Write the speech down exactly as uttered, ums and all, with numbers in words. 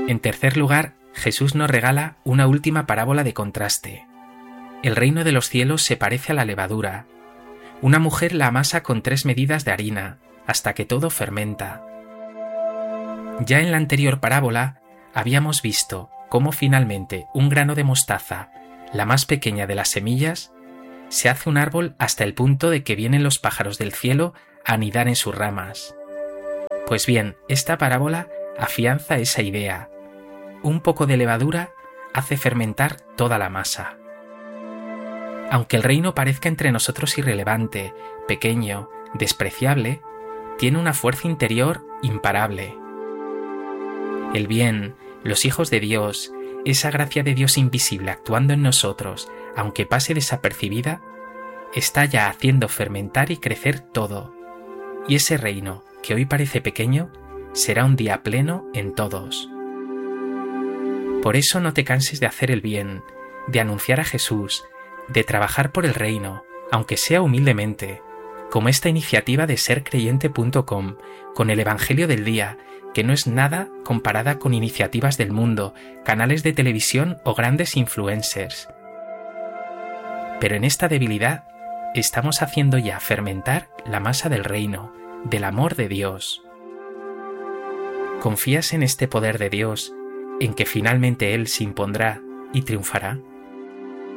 En tercer lugar, Jesús nos regala una última parábola de contraste. El reino de los cielos se parece a la levadura. Una mujer la amasa con tres medidas de harina, hasta que todo fermenta. Ya en la anterior parábola habíamos visto cómo finalmente un grano de mostaza, la más pequeña de las semillas, se hace un árbol hasta el punto de que vienen los pájaros del cielo a anidar en sus ramas. Pues bien, esta parábola afianza esa idea. Un poco de levadura hace fermentar toda la masa. Aunque el reino parezca entre nosotros irrelevante, pequeño, despreciable, tiene una fuerza interior imparable. El bien, los hijos de Dios, esa gracia de Dios invisible actuando en nosotros, aunque pase desapercibida, está ya haciendo fermentar y crecer todo. Y ese reino, que hoy parece pequeño, será un día pleno en todos. Por eso no te canses de hacer el bien, de anunciar a Jesús, de trabajar por el reino, aunque sea humildemente, como esta iniciativa de ser creyente punto com, con el Evangelio del Día, que no es nada comparada con iniciativas del mundo, canales de televisión o grandes influencers. Pero en esta debilidad estamos haciendo ya fermentar la masa del reino, del amor de Dios. ¿Confías en este poder de Dios, en que finalmente Él se impondrá y triunfará?